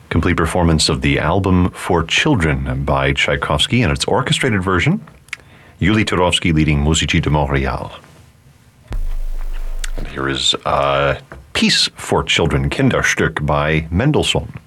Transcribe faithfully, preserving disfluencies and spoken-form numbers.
Complete performance of the album For Children by Tchaikovsky in its orchestrated version. Yuli Turovsky leading Musici de Montréal. And here is uh, Piece for Children, Kinderstück by Mendelssohn.